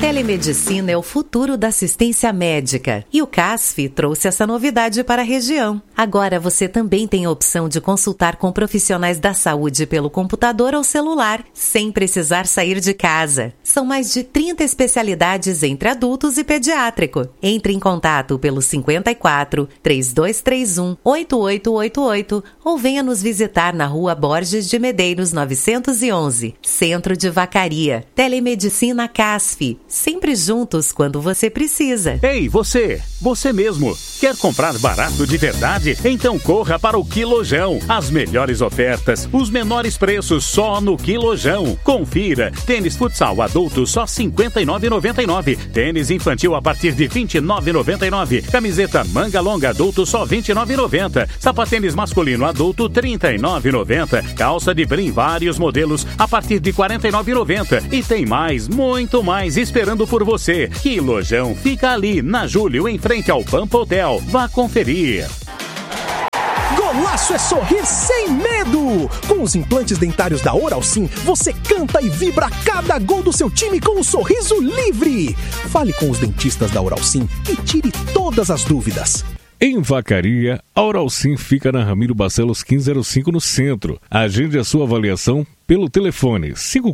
Telemedicina é o futuro da assistência médica e o CASF trouxe essa novidade para a região. Agora você também tem a opção de consultar com profissionais da saúde pelo computador ou celular, sem precisar sair de casa. São mais de 30 especialidades entre adultos e pediátrico. Entre em contato pelo 54 3231 8888 ou venha nos visitar na Rua Borges de Medeiros 911, Centro de Vacaria. Telemedicina CASF. Sempre juntos quando você precisa. Ei, você! Você mesmo! Quer comprar barato de verdade? Então corra para o Quilojão. As melhores ofertas, os menores preços só no Quilojão. Confira. Tênis futsal adulto só R$ 59,99. Tênis infantil a partir de R$ 29,99. Camiseta manga longa adulto só R$ 29,90. Sapatênis masculino adulto R$ 39,90. Calça de brim vários modelos a partir de R$ 49,90. E tem mais, muito mais esperando por você. Quilojão fica ali na Júlio, em frente ao Pampa Hotel. Vá conferir. Golaço é sorrir sem medo! Com os implantes dentários da Oral Sim, você canta e vibra cada gol do seu time com um sorriso livre! Fale com os dentistas da Oral Sim e tire todas as dúvidas. Em Vacaria, a Oral Sim fica na Ramiro Barcelos 1505 no centro. Agende a sua avaliação pelo telefone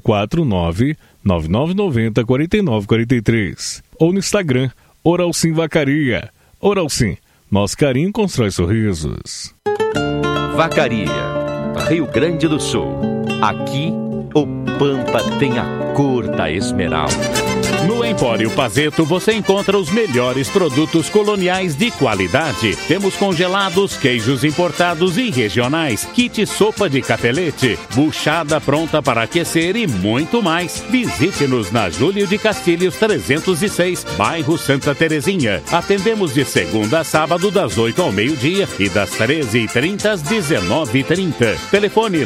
549-9990-4943 ou no Instagram Oral Sim Vacaria. Oral Sim, nosso carinho constrói sorrisos. Vacaria, Rio Grande do Sul. Aqui, o Pampa tem a cor da esmeralda. No Empório Pazeto você encontra os melhores produtos coloniais de qualidade. Temos congelados, queijos importados e regionais, kit sopa de capelete, buchada pronta para aquecer e muito mais. Visite-nos na Júlio de Castilhos 306, bairro Santa Terezinha. Atendemos de segunda a sábado das 8 ao meio-dia e das 13h30 às 19h30. Telefone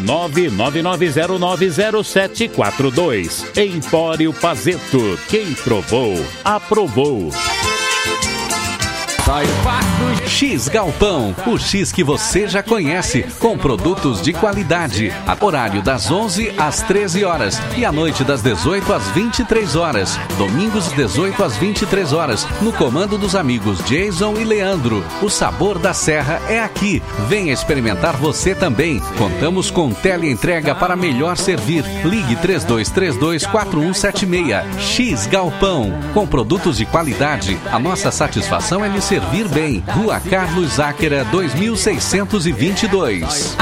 999090742. Empório Pazeto. Quem provou, aprovou. X Galpão, o X que você já conhece, com produtos de qualidade. Horário das 11 às 13 horas e à noite das 18 às 23 horas. Domingos 18 às 23 horas, no comando dos amigos Jason e Leandro. O sabor da serra é aqui. Venha experimentar você também. Contamos com teleentrega para melhor servir. Ligue 3232-4176. X Galpão, com produtos de qualidade. A nossa satisfação é lhe servir bem. Rua Carlos Záquera, 2622.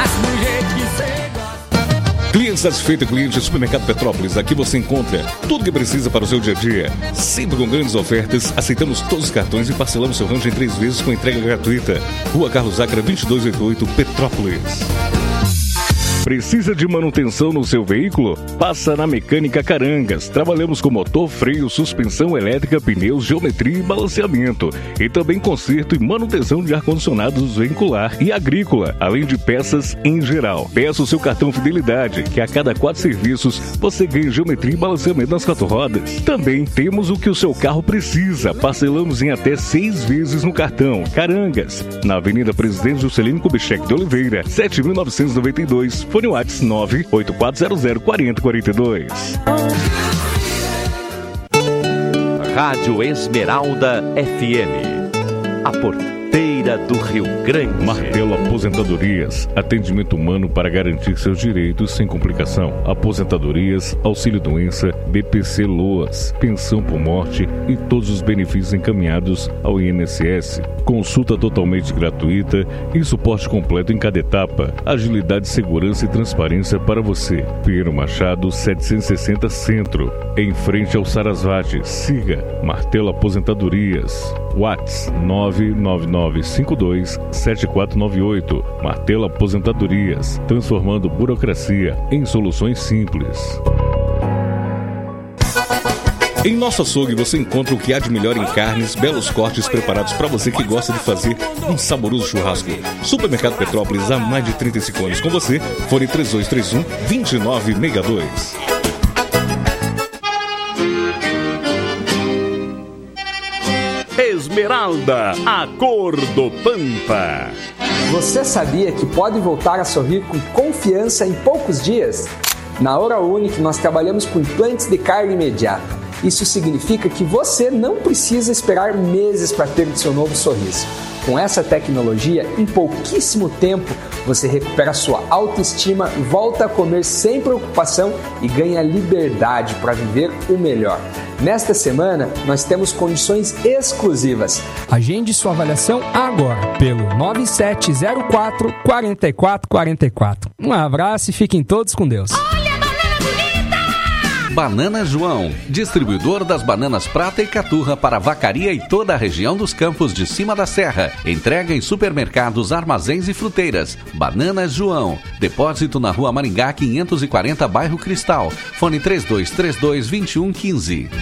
Cliente satisfeito, cliente Supermercado Petrópolis. Aqui você encontra tudo o que precisa para o seu dia a dia. Sempre com grandes ofertas, aceitamos todos os cartões e parcelamos seu rancho em 3 vezes com entrega gratuita. Rua Carlos Záquera, 2288, Petrópolis. Precisa de manutenção no seu veículo? Passa na Mecânica Carangas. Trabalhamos com motor, freio, suspensão elétrica, pneus, geometria e balanceamento. E também conserto e manutenção de ar-condicionados veicular e agrícola, além de peças em geral. Peça o seu cartão Fidelidade, que a cada 4 serviços você ganha geometria e balanceamento nas 4 rodas. Também temos o que o seu carro precisa. Parcelamos em até 6 vezes no cartão. Carangas, na Avenida Presidente Juscelino Kubitschek de Oliveira, 7.992. Fone WhatsApp 984004042. Rádio Esmeralda FM, a porteira do Rio Grande. Martelo Aposentadorias, atendimento humano para garantir seus direitos sem complicação. Aposentadorias, auxílio doença, BPC Loas, pensão por morte e todos os benefícios encaminhados ao INSS. Consulta totalmente gratuita e suporte completo em cada etapa. Agilidade, segurança e transparência para você. Pedro Machado 760 Centro, em frente ao Sarasvati. Siga Martelo Aposentadorias. WhatsApp 999527498. Martelo Aposentadorias, transformando burocracia em soluções simples. Em nosso açougue você encontra o que há de melhor em carnes, belos cortes preparados para você que gosta de fazer um saboroso churrasco. Supermercado Petrópolis, há mais de 35 anos com você. Fone 3231-2962. Esmeralda, a cor do Pampa. Você sabia que pode voltar a sorrir com confiança em poucos dias? Na Oral Unique nós trabalhamos com implantes de carga imediata. Isso significa que você não precisa esperar meses para ter o seu novo sorriso. Com essa tecnologia, em pouquíssimo tempo, você recupera sua autoestima, volta a comer sem preocupação e ganha liberdade para viver o melhor. Nesta semana, nós temos condições exclusivas. Agende sua avaliação agora pelo 9704-4444. Um abraço e fiquem todos com Deus. Banana João, distribuidor das bananas prata e caturra para Vacaria e toda a região dos Campos de Cima da Serra. Entrega em supermercados, armazéns e fruteiras. Banana João, depósito na Rua Maringá 540, bairro Cristal. Fone 3232-2115.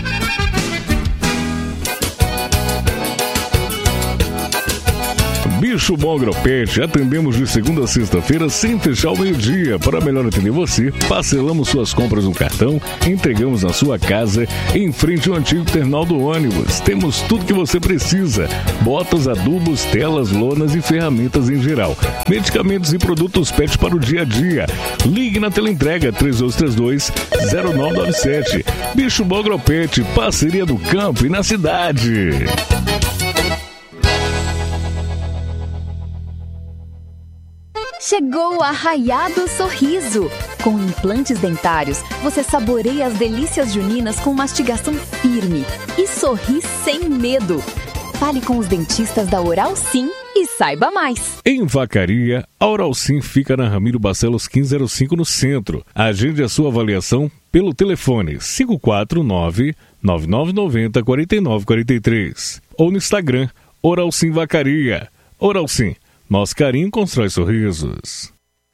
Bicho Bom Agropet, atendemos de segunda a sexta-feira sem fechar ao meio-dia. Para melhor atender você, parcelamos suas compras no cartão, entregamos na sua casa, em frente ao antigo terminal do ônibus. Temos tudo que você precisa: botas, adubos, telas, lonas e ferramentas em geral. Medicamentos e produtos PET para o dia a dia. Ligue na teleentrega 3232-0997. Bicho Bom Agropet, parceria do campo e na cidade. Chegou o Arraiado Sorriso. Com implantes dentários, você saboreia as delícias juninas com mastigação firme e sorri sem medo. Fale com os dentistas da Oral Sim e saiba mais. Em Vacaria, a Oral Sim fica na Ramiro Barcelos 1505 no centro. Agende a sua avaliação pelo telefone 549-9990-4943 ou no Instagram Oral Sim Vacaria. Oral Sim, nosso carinho constrói sorrisos.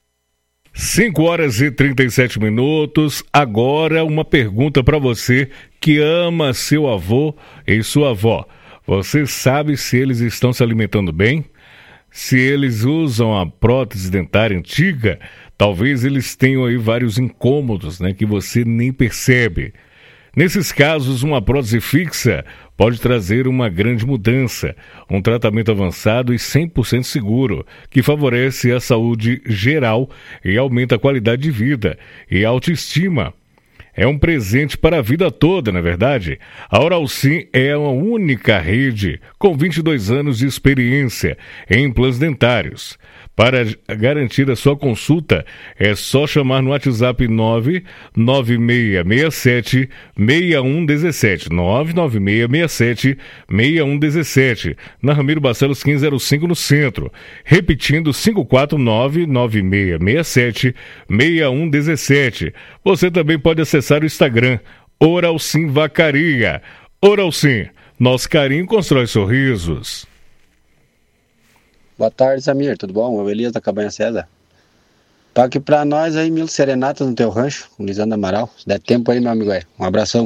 5h37. Agora uma pergunta para você que ama seu avô e sua avó. Você sabe se eles estão se alimentando bem? Se eles usam a prótese dentária antiga? Talvez eles tenham aí vários incômodos, né, que você nem percebe. Nesses casos, uma prótese fixa pode trazer uma grande mudança, um tratamento avançado e 100% seguro, que favorece a saúde geral e aumenta a qualidade de vida e a autoestima. É um presente para a vida toda, não é verdade? A Oral Sim é uma única rede com 22 anos de experiência em implantes dentários. Para garantir a sua consulta, é só chamar no WhatsApp 99667-6117. 99667-6117. Na Ramiro Barcelos 1505 no centro. Repetindo, 549-9667-6117. Você também pode acessar o Instagram, Oral Sim Vacaria. Oral Sim, nosso carinho constrói sorrisos. Boa tarde, Samir, tudo bom? Eu, Elias da Cabanha César. Toque pra nós aí 1000 serenatas no teu rancho, com Lisandro Amaral. Se der tempo aí, meu amigo, um abração.